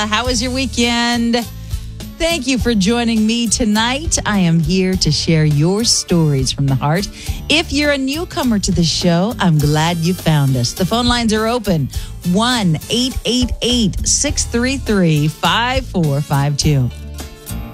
How was your weekend? Thank you for joining me tonight. I am here to share your stories from the heart. If you're a newcomer to the show, I'm glad you found us. The phone lines are open. 1-888-633-5452.